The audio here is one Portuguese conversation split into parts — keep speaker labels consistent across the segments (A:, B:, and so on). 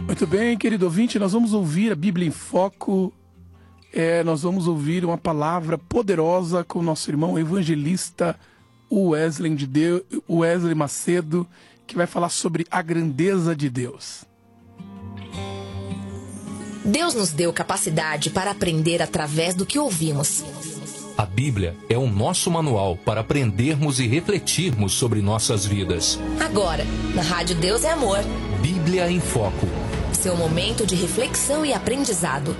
A: Muito bem, querido ouvinte, nós vamos ouvir a Bíblia em Foco. Nós vamos ouvir uma palavra poderosa com o nosso irmão evangelista Wesley Macedo, que vai falar sobre a grandeza de Deus.
B: Deus nos deu capacidade para aprender através do que ouvimos.
C: A Bíblia é o nosso manual para aprendermos e refletirmos sobre nossas vidas.
B: Agora, na Rádio Deus é Amor.
C: Bíblia em Foco.
B: Seu momento de reflexão e aprendizado.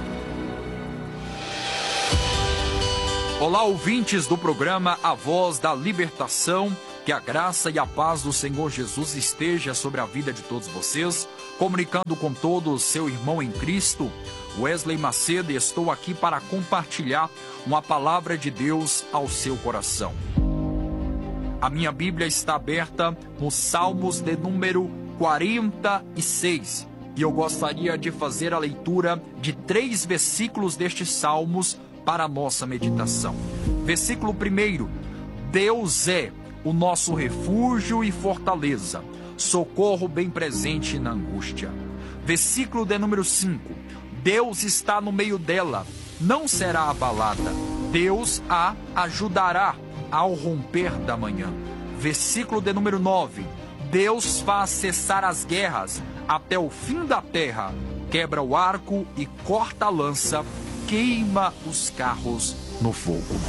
D: Olá, ouvintes do programa A Voz da Libertação. Que a graça e a paz do Senhor Jesus esteja sobre a vida de todos vocês. Comunicando com todos, seu irmão em Cristo, Wesley Macedo, e estou aqui para compartilhar uma palavra de Deus ao seu coração. A minha Bíblia está aberta no Salmos de número 46. E eu gostaria de fazer a leitura de 3 versículos destes Salmos para a nossa meditação. Versículo 1: Deus é o nosso refúgio e fortaleza, socorro bem presente na angústia. Versículo de número 5: Deus está no meio dela, não será abalada. Deus a ajudará ao romper da manhã. Versículo de número 9: Deus faz cessar as guerras até o fim da terra, quebra o arco e corta a lança, queima os carros no fogo.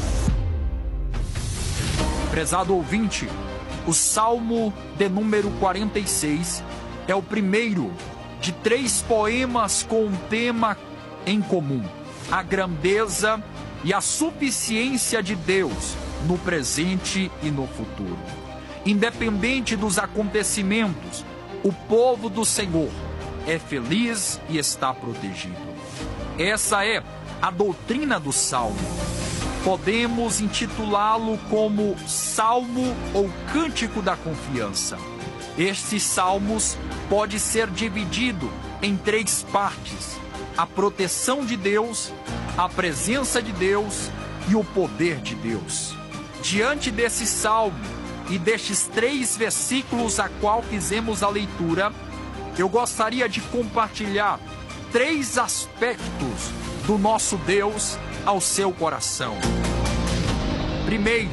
D: Prezado ouvinte, o Salmo de número 46 é o primeiro de 3 poemas com um tema em comum: a grandeza e a suficiência de Deus no presente e no futuro. Independente dos acontecimentos, o povo do Senhor é feliz e está protegido. Essa é a doutrina do Salmo. Podemos intitulá-lo como Salmo ou Cântico da Confiança. Estes salmos pode ser dividido em 3 partes: a proteção de Deus, a presença de Deus e o poder de Deus. Diante desse salmo e destes 3 versículos a qual fizemos a leitura, eu gostaria de compartilhar 3 aspectos do nosso Deus ao seu coração. Primeiro,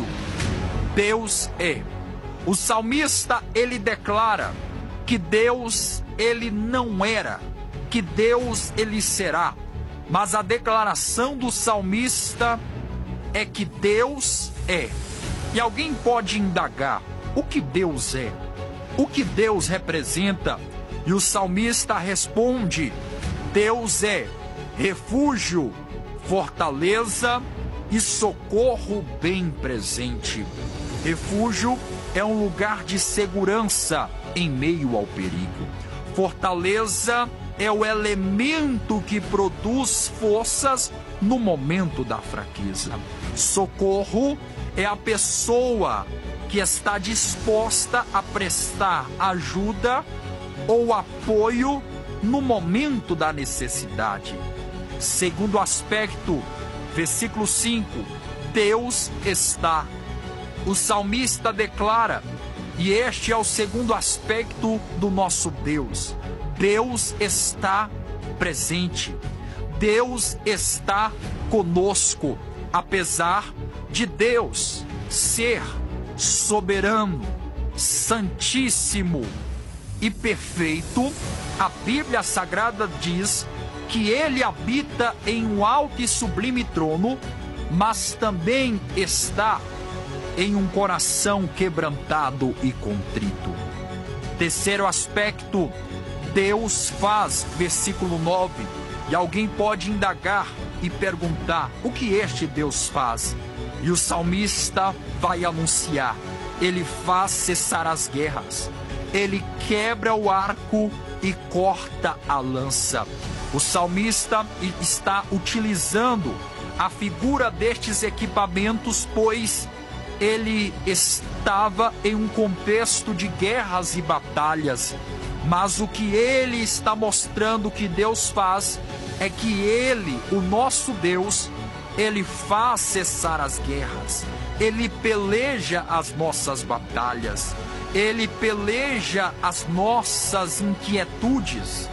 D: Deus é. O salmista, ele declara que Deus, ele não era, que Deus, ele será. Mas a declaração do salmista é que Deus é. E alguém pode indagar: o que Deus é? O que Deus representa? E o salmista responde: Deus é refúgio, fortaleza e socorro bem presente. Refúgio é um lugar de segurança em meio ao perigo. Fortaleza é o elemento que produz forças no momento da fraqueza. Socorro é a pessoa que está disposta a prestar ajuda ou apoio no momento da necessidade. Segundo aspecto, versículo 5: Deus está. O salmista declara, e este é o segundo aspecto do nosso Deus: Deus está presente. Deus está conosco. Apesar de Deus ser soberano, santíssimo e perfeito, a Bíblia Sagrada diz que ele habita em um alto e sublime trono, mas também está em um coração quebrantado e contrito. Terceiro aspecto, Deus faz, versículo 9, e alguém pode indagar e perguntar: o que este Deus faz? E o salmista vai anunciar: ele faz cessar as guerras, ele quebra o arco e corta a lança. O salmista está utilizando a figura destes equipamentos, pois ele estava em um contexto de guerras e batalhas. Mas o que ele está mostrando que Deus faz é que ele, o nosso Deus, ele faz cessar as guerras, ele peleja as nossas batalhas, ele peleja as nossas inquietudes.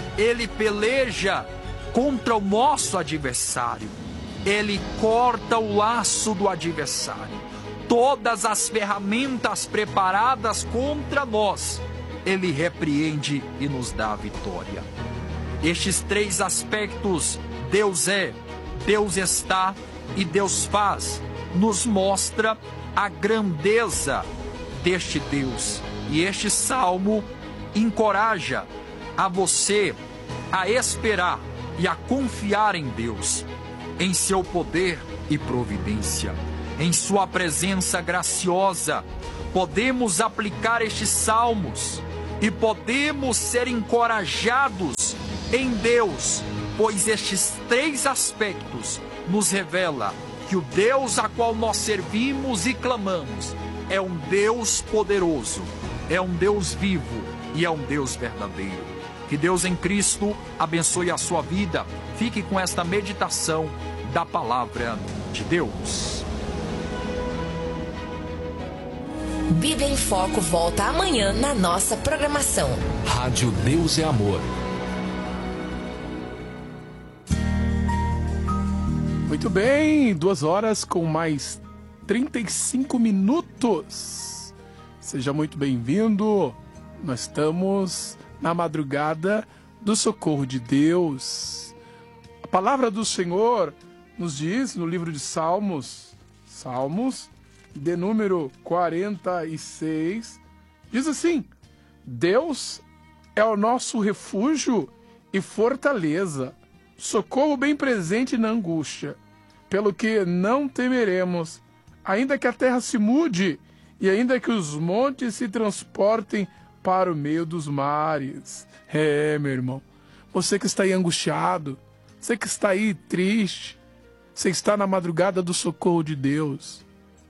D: ele peleja contra o nosso adversário. Ele corta o laço do adversário. Todas as ferramentas preparadas contra nós, ele repreende e nos dá a vitória. Estes três aspectos, Deus é, Deus está e Deus faz, nos mostra a grandeza deste Deus. E este salmo encoraja a você a esperar e a confiar em Deus, em seu poder e providência, em sua presença graciosa. Podemos aplicar estes salmos e podemos ser encorajados em Deus, pois estes três aspectos nos revela que o Deus a qual nós servimos e clamamos é um Deus poderoso, é um Deus vivo e é um Deus verdadeiro. Que Deus em Cristo abençoe a sua vida. Fique com esta meditação da palavra de Deus.
B: Bíblia em Foco volta amanhã na nossa programação.
C: Rádio Deus é Amor.
A: Muito bem, 2 horas com mais 35 minutos. Seja muito bem-vindo. Nós estamos na madrugada do socorro de Deus. A palavra do Senhor nos diz no livro de Salmos, de número 46, diz assim: Deus é o nosso refúgio e fortaleza, socorro bem presente na angústia, pelo que não temeremos, ainda que a terra se mude e ainda que os montes se transportem para o meio dos mares. Meu irmão, você que está aí angustiado, você que está aí triste, você está na madrugada do socorro de Deus.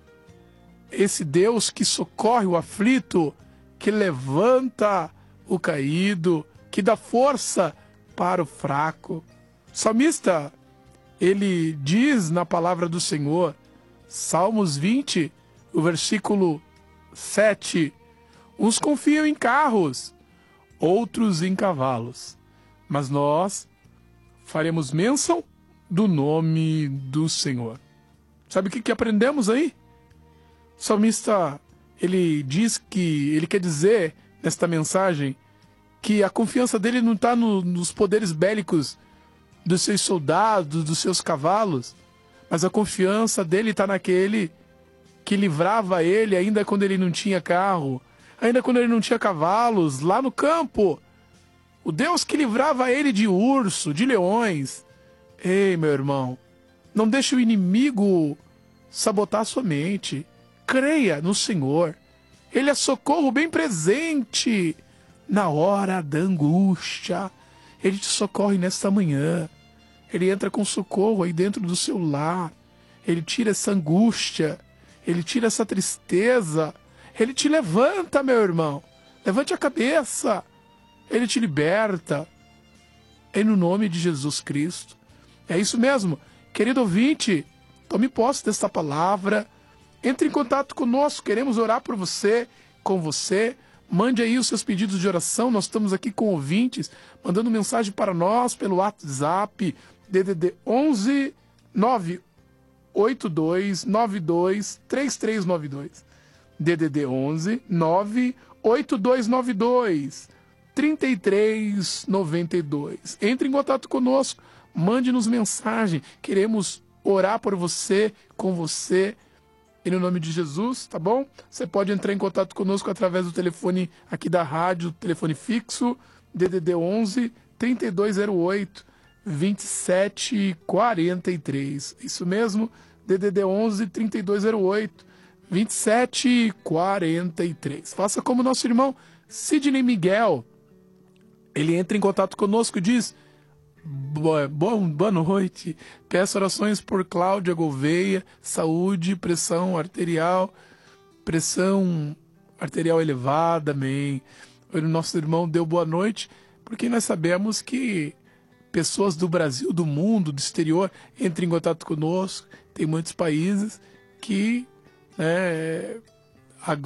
A: Esse Deus que socorre o aflito, que levanta o caído, que dá força para o fraco. O salmista, ele diz na palavra do Senhor, Salmos 20, o versículo 7, uns confiam em carros, outros em cavalos, mas nós faremos menção do nome do Senhor. Sabe o que aprendemos aí? O salmista, ele diz que, ele quer dizer nesta mensagem que a confiança dele não está nos poderes bélicos dos seus soldados, dos seus cavalos, mas a confiança dele está naquele que livrava ele ainda quando ele não tinha carro, ainda quando ele não tinha cavalos, lá no campo. O Deus que livrava ele de urso, de leões. Ei, meu irmão, não deixe o inimigo sabotar a sua mente. Creia no Senhor. Ele é socorro bem presente na hora da angústia. Ele te socorre nesta manhã. Ele entra com socorro aí dentro do seu lar. Ele tira essa angústia. Ele tira essa tristeza. Ele te levanta, meu irmão. Levante a cabeça. Ele te liberta. Em nome de Jesus Cristo. É isso mesmo. Querido ouvinte, tome posse desta palavra. Entre em contato conosco. Queremos orar por você, com você. Mande aí os seus pedidos de oração. Nós estamos aqui com ouvintes, mandando mensagem para nós pelo WhatsApp, DDD 11 982 92 3392. DDD 11 98292 3392. Entre em contato conosco, mande-nos mensagem. Queremos orar por você, com você, e no nome de Jesus, tá bom? Você pode entrar em contato conosco através do telefone aqui da rádio, telefone fixo, DDD 11 3208 2743. Isso mesmo, DDD 11 3208 2743. Faça como nosso irmão Sidney Miguel. Ele entra em contato conosco e diz: boa noite, peço orações por Cláudia Gouveia, saúde, pressão arterial elevada, amém. O nosso irmão deu boa noite, porque nós sabemos que pessoas do Brasil, do mundo, do exterior, entram em contato conosco. Tem muitos países que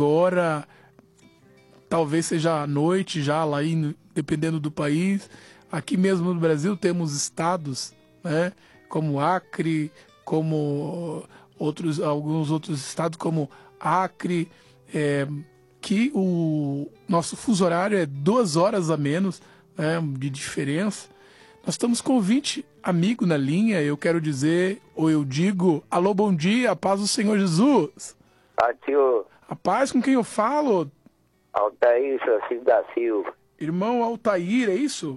A: agora, talvez seja à noite já lá aí, dependendo do país, Aqui mesmo no Brasil temos estados, né, como Acre, como alguns outros estados, como Acre, que o nosso fuso horário é 2 horas a menos, né, de diferença. Nós estamos com 20 amigos na linha. Eu quero dizer, ou eu digo, alô, bom dia, a paz do Senhor Jesus.
E: Tio.
A: A paz, com quem eu falo?
E: Altair Francisco da Silva.
A: Irmão Altair, é isso?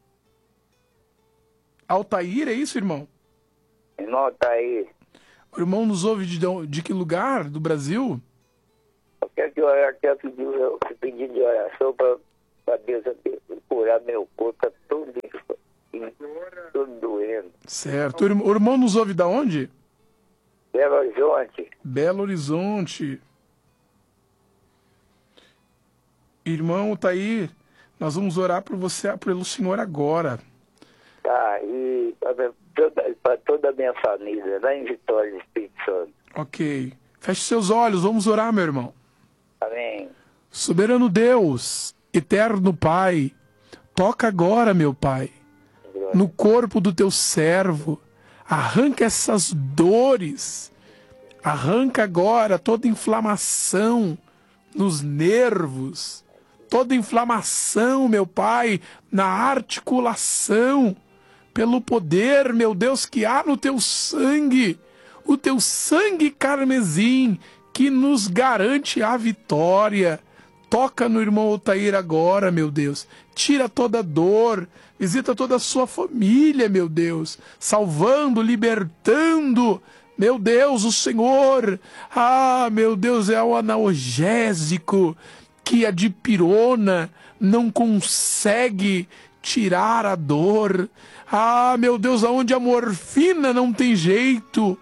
A: Altair, é isso, irmão?
E: Irmão Altair.
A: O irmão nos ouve de que lugar do Brasil?
E: Eu quero pedir de oração para Deus curar meu corpo, tá tudo doendo.
A: Certo. O irmão nos ouve da onde?
E: Belo Horizonte.
A: Belo Horizonte. Irmão Altair, nós vamos orar por você, pelo Senhor agora.
E: Tá, e para toda a minha família, lá em Vitória do Espírito Santo.
A: Ok. Feche seus olhos, vamos orar, meu irmão.
E: Amém.
A: Soberano Deus, eterno Pai, toca agora, meu Pai, no corpo do teu servo. Arranca essas dores. Arranca agora toda inflamação nos nervos. Toda inflamação, meu Pai, na articulação. Pelo poder, meu Deus, que há no teu sangue. O teu sangue carmesim que nos garante a vitória. Toca no irmão Altair agora, meu Deus. Tira toda dor. Visita toda a sua família, meu Deus. Salvando, libertando. Meu Deus, o Senhor. Meu Deus, é o analgésico que a dipirona não consegue tirar a dor. Meu Deus, aonde a morfina não tem jeito.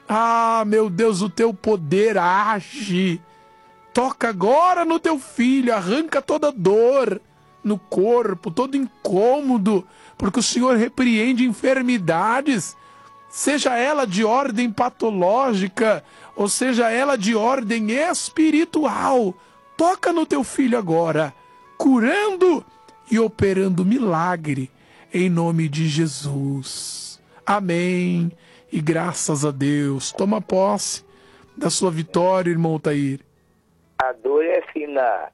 A: Meu Deus, o teu poder age. Toca agora no teu filho, arranca toda dor no corpo, todo incômodo, porque o Senhor repreende enfermidades, seja ela de ordem patológica, ou seja ela de ordem espiritual. Toca no teu filho agora, curando e operando milagre, em nome de Jesus. Amém. E graças a Deus. Toma posse da sua vitória, irmão Altair.
E: A dor é assim na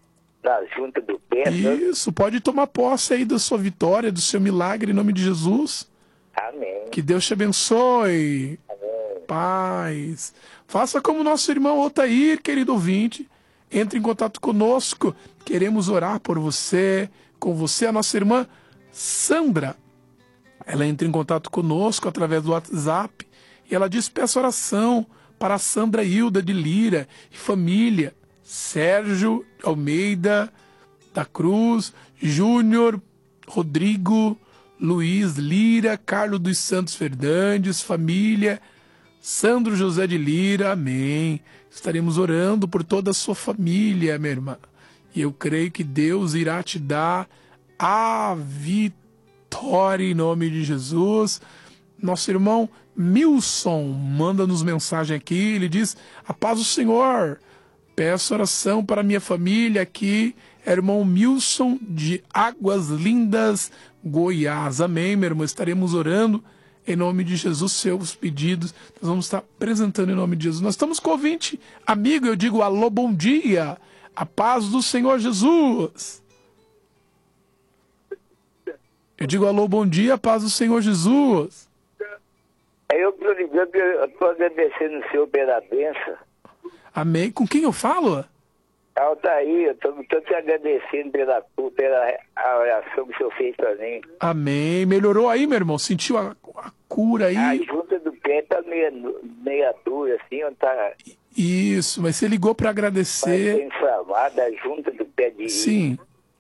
E: junta do pé.
A: Isso, pode tomar posse aí da sua vitória, do seu milagre, em nome de Jesus.
E: Amém.
A: Que Deus te abençoe.
E: Amém.
A: Paz. Faça como nosso irmão Altair, querido ouvinte. Entre em contato conosco. Queremos orar por você, com você, a nossa irmã Sandra. Ela entra em contato conosco através do WhatsApp e ela diz: peça oração para a Sandra Hilda de Lira e família, Sérgio Almeida da Cruz, Júnior Rodrigo, Luiz Lira, Carlos dos Santos Fernandes, família, Sandro José de Lira, amém. Estaremos orando por toda a sua família, minha irmã. E eu creio que Deus irá te dar a vitória em nome de Jesus. Nosso irmão Milson manda-nos mensagem aqui. Ele diz: a paz do Senhor. Peço oração para minha família aqui. É irmão Milson de Águas Lindas, Goiás. Amém, meu irmão. Estaremos orando em nome de Jesus, seus pedidos. Nós vamos estar apresentando em nome de Jesus. Nós estamos com ouvinte, amigo. Eu digo alô, bom dia. A paz do Senhor Jesus. Eu digo alô, bom dia, a paz do Senhor Jesus.
E: Eu estou agradecendo o Senhor pela bênção.
A: Amém. Com quem eu falo?
E: Altair, eu estou te agradecendo pela oração que o Senhor fez para mim.
A: Amém. Melhorou aí, meu irmão? Sentiu a cura aí?
E: A junta do pé está meia dura, assim, não tá...
A: Isso, mas você ligou para agradecer.
E: Está inflamada, a junta do pé direito.
A: Sim.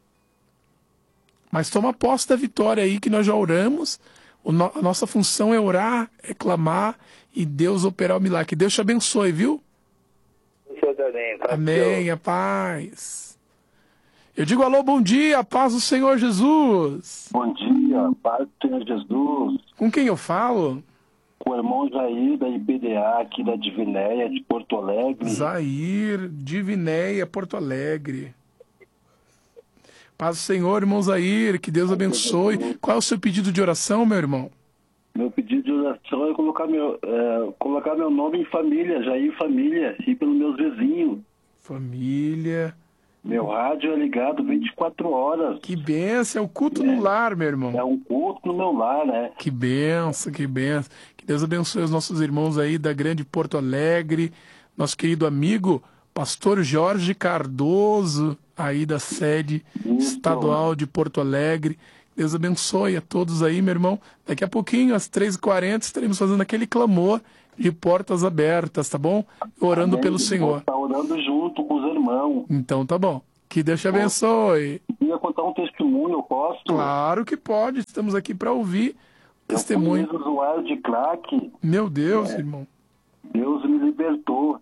A: Mas toma posse da vitória aí, que nós já oramos. A nossa função é orar, é clamar e Deus operar o milagre. Que Deus te abençoe, viu?
E: O Senhor também.
A: Amém, a paz. Eu digo alô, bom dia, a paz do Senhor Jesus.
F: Bom dia, paz do Senhor Jesus.
A: Com quem eu falo?
F: Com o irmão Jair, da IPDA, aqui da Divinéia, de Porto Alegre.
A: Jair, Divinéia, Porto Alegre. Paz do Senhor, irmão Zair, que Deus abençoe. Qual é o seu pedido de oração, meu irmão?
F: Meu pedido de oração é colocar meu nome em família, Jair Família, e pelos meus vizinhos.
A: Família.
F: Meu rádio é ligado 24 horas.
A: Que bênção, é o culto no lar, meu irmão.
F: É um culto no meu lar, né?
A: Que bênção, que bênção. Que Deus abençoe os nossos irmãos aí da Grande Porto Alegre, nosso querido amigo, pastor Jorge Cardoso, aí da sede estadual de Porto Alegre. Deus abençoe a todos aí, meu irmão. Daqui a pouquinho, às 3h40, estaremos fazendo aquele clamor de portas abertas, tá bom? Orando pelo Senhor.
F: Tá orando junto com os irmãos.
A: Então tá bom. Que Deus te abençoe.
F: Eu queria contar um testemunho, eu posso?
A: Claro que pode. Estamos aqui para ouvir testemunho.
F: Eu fui usuário de crack.
A: Meu Deus, irmão.
F: Deus me libertou.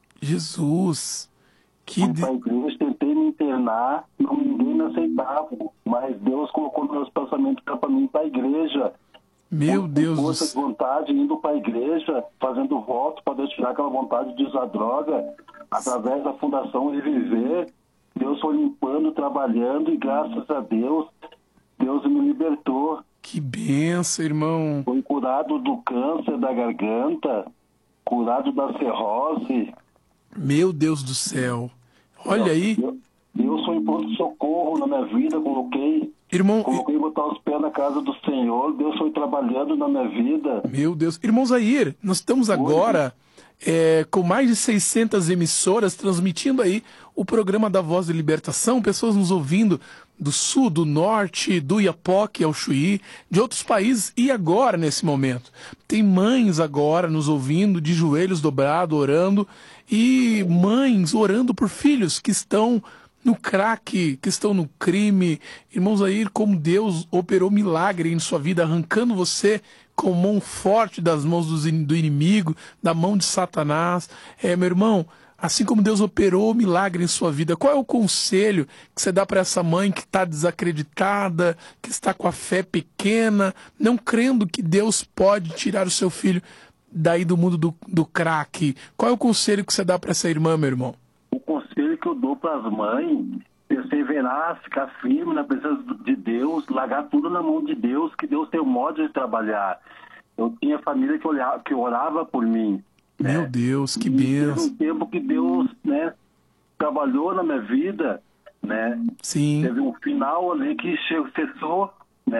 A: Jesus.
F: Fui pra igreja, tentei me internar, ninguém me aceitava. Mas Deus colocou meus pensamentos para mim para a igreja.
A: Meu Deus do
F: força de
A: céu.
F: vontade, indo para a igreja, fazendo voto para Deus tirar aquela vontade de usar droga, através da Fundação Reviver, Deus foi limpando, trabalhando, e graças a Deus, Deus me libertou.
A: Que benção, irmão.
F: Fui curado do câncer da garganta, curado da cirrose.
A: Meu Deus do céu. Olha aí.
F: Deus foi em pronto-socorro na minha vida, coloquei botar os pés na casa do Senhor, Deus foi trabalhando na minha vida.
A: Meu Deus. Irmão Zair, nós estamos agora com mais de 600 emissoras transmitindo aí o programa da Voz de Libertação, pessoas nos ouvindo do sul, do norte, do Iapoque ao Chuí, de outros países, e agora, nesse momento. Tem mães agora nos ouvindo, de joelhos dobrados, orando, e mães orando por filhos que estão no crack, que estão no crime. Irmãos aí, como Deus operou milagre em sua vida, arrancando você com mão forte das mãos do inimigo, da mão de Satanás. Meu irmão, assim como Deus operou milagre em sua vida, qual é o conselho que você dá para essa mãe que está desacreditada, que está com a fé pequena, não crendo que Deus pode tirar o seu filho daí do mundo do crack? Qual é o conselho que você dá para essa irmã, meu irmão?
F: O conselho que eu dou para as mães, perseverar, ficar firme na presença de Deus, largar tudo na mão de Deus, que Deus tem um modo de trabalhar. Eu tinha família que orava por mim.
A: Meu Deus, que
F: bênção.
A: benção.
F: Teve um tempo que Deus, trabalhou na minha vida,
A: Sim.
F: Teve um final ali que cessou,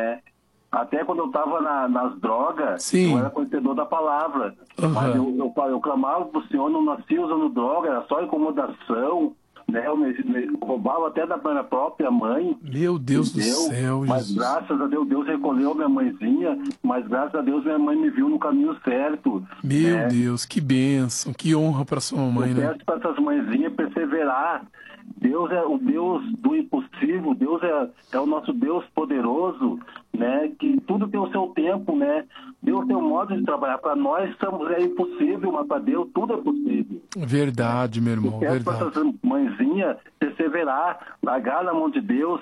F: Até quando eu estava nas drogas,
A: Sim.
F: eu era conhecedor da palavra.
A: Uhum.
F: Mas eu clamava para o Senhor, não nasci usando droga, era só incomodação. Eu me roubava até da minha própria mãe.
A: Meu Deus do céu,
F: mas
A: Jesus.
F: graças a Deus, Deus recolheu minha mãezinha, mas graças a Deus minha mãe me viu no caminho certo.
A: Meu Deus, que bênção, que honra para sua mãe,
F: eu
A: né?
F: peço para essas mãezinhas perseverar. Deus é o Deus do impossível, Deus é o nosso Deus poderoso, que tudo tem o seu tempo, Deus tem um modo de trabalhar. Para nós é impossível, mas para Deus tudo é possível.
A: Verdade, meu irmão,
F: Peço para
A: verdade.
F: essas mãezinhas perseverar, largar na mão de Deus,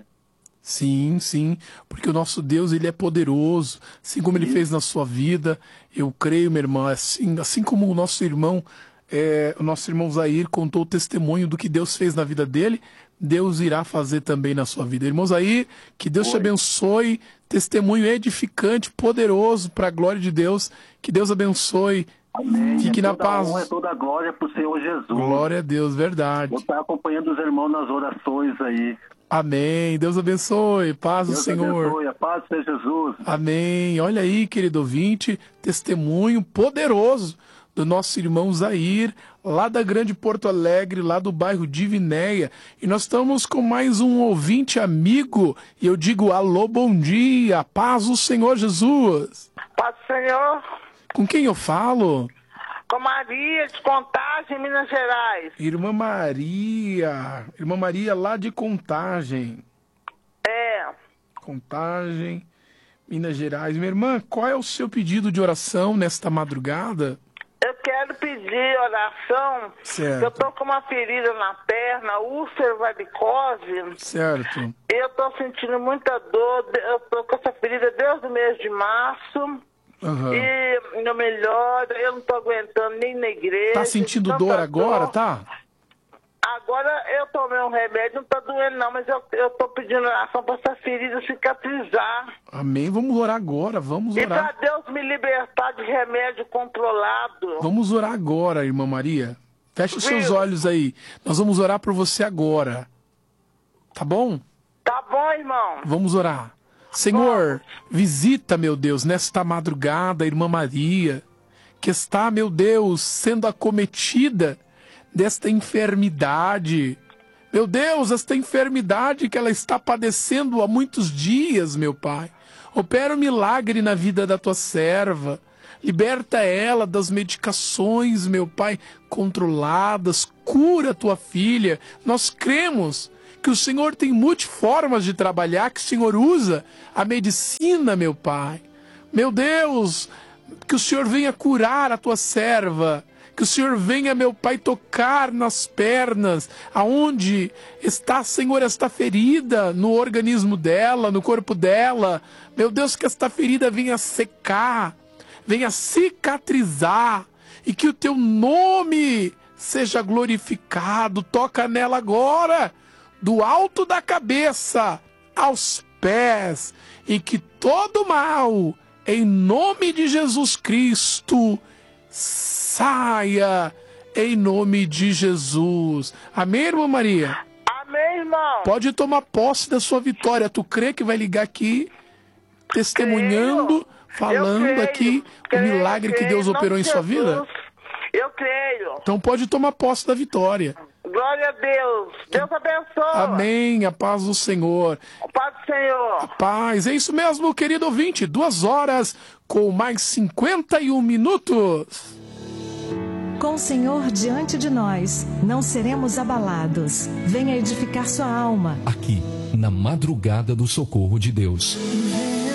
A: Sim, sim, porque o nosso Deus, ele é poderoso, assim como ele fez na sua vida. Eu creio, meu irmão, assim como o nosso irmão Zair contou o testemunho do que Deus fez na vida dele, Deus irá fazer também na sua vida. Irmão Zair, que Deus te abençoe, testemunho edificante, poderoso, para a glória de Deus, que Deus abençoe.
F: Amém.
A: Fique na
F: toda
A: paz.
F: honra, toda a glória para o Senhor Jesus.
A: Glória a Deus, verdade.
F: Vou estar acompanhando os irmãos nas orações aí.
A: Amém. Deus abençoe. Paz do
F: Deus
A: Senhor.
F: abençoe. A paz de Jesus.
A: Amém. Olha aí, querido ouvinte, testemunho poderoso do nosso irmão Zair, lá da Grande Porto Alegre, lá do bairro Divinéia. E nós estamos com mais um ouvinte amigo, e eu digo alô, bom dia, paz do Senhor Jesus.
G: Paz do Senhor.
A: Com quem eu falo?
G: Com Maria, de Contagem, Minas Gerais.
A: Irmã Maria lá de Contagem. Contagem, Minas Gerais. Minha irmã, qual é o seu pedido de oração nesta madrugada?
G: Eu quero pedir oração.
A: Certo.
G: Eu tô com uma ferida na perna, úlcera varicose.
A: Certo.
G: Eu tô sentindo muita dor. Eu tô com essa ferida desde o mês de março.
A: Uhum.
G: E não melhora. Eu não tô aguentando nem na igreja.
A: Tá sentindo
G: Tanta
A: dor agora, tá?
G: Agora eu tomei um remédio, não tá doendo não, mas eu tô pedindo oração pra essa ferida cicatrizar.
A: Amém. Vamos orar agora, vamos
G: E pra
A: orar.
G: Deus me libertar de remédio controlado.
A: Vamos orar agora, irmã Maria. Feche os seus
G: Viu?
A: olhos aí. Nós vamos orar por você agora. Tá bom?
G: Tá bom, irmão?
A: Vamos orar. Senhor, visita, meu Deus, nesta madrugada a irmã Maria, que está, meu Deus, sendo acometida desta enfermidade. Meu Deus, esta enfermidade que ela está padecendo há muitos dias, meu Pai. Opera um milagre na vida da tua serva. Liberta ela das medicações, meu Pai, controladas. Cura tua filha. Nós cremos que o Senhor tem multiformas de trabalhar, que o Senhor usa a medicina, meu Pai. Meu Deus, que o Senhor venha curar a tua serva. Que o Senhor venha, meu Pai, tocar nas pernas, aonde está, Senhor, esta ferida no organismo dela, no corpo dela. Meu Deus, que esta ferida venha secar, venha cicatrizar, e que o teu nome seja glorificado. Toca nela agora, do alto da cabeça aos pés, e que todo mal, em nome de Jesus Cristo, saia em nome de Jesus. Amém, irmã Maria?
G: Amém, irmão?
A: Pode tomar posse da sua vitória. Tu crê que vai ligar aqui, testemunhando, falando
G: creio,
A: aqui o milagre que Deus operou em sua vida?
G: Eu creio.
A: Então pode tomar posse da vitória.
G: Glória a Deus. Deus abençoe.
A: Amém. A paz do Senhor.
G: Paz do Senhor.
A: Paz. É isso mesmo, querido ouvinte. 2 horas com mais 51 minutos.
H: Com o Senhor diante de nós, não seremos abalados. Venha edificar sua alma.
C: Aqui, na madrugada do socorro de Deus.